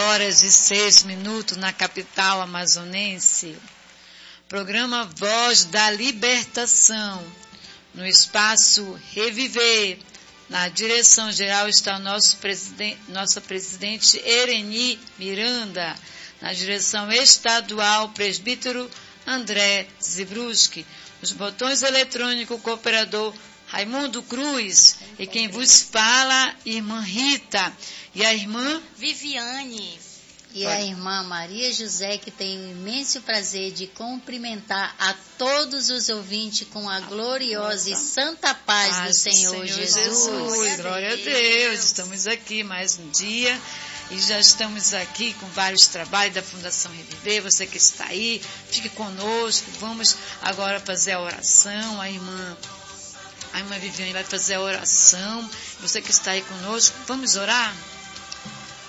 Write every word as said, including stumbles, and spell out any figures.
horas e seis minutos na capital amazonense. Programa Voz da Libertação, no espaço Reviver. Na direção geral está o nosso presidente, nossa presidente Ereni Miranda. Na direção estadual, presbítero André Zibruski. Os botões eletrônicos, cooperador Raimundo Cruz. E quem vos fala, irmã Rita. E a irmã Viviane. E a irmã Maria José, que tem o imenso prazer de cumprimentar a todos os ouvintes com a gloriosa e santa paz, paz do Senhor, Senhor Jesus. Jesus. Glória a Deus. Estamos aqui mais um dia e já estamos aqui com vários trabalhos da Fundação Reviver. Você que está aí, fique conosco. Vamos agora fazer a oração. A irmã, a irmã Viviane vai fazer a oração. Você que está aí conosco, vamos orar?